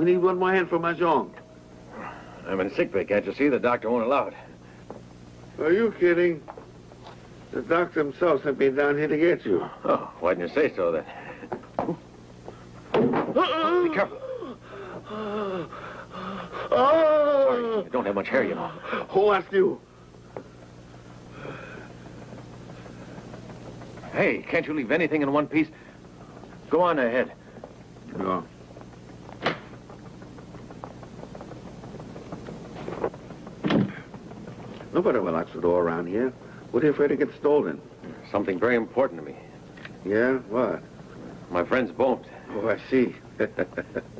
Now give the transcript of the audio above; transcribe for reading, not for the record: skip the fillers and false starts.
We need one more hand for Mahjong. I'm in sick bay, can't you see? The doctor won't allow it. Are you kidding? The doctor himself sent me down here to get you. Oh, why didn't you say so then? Be careful. Sorry, you don't have much hair, you know. Who asked you? Hey, can't you leave anything in one piece? Go on ahead. No. Nobody will lock the door around here. What are you afraid to get stolen? Something very important to me. Yeah? What? My friend's boned. Oh, I see.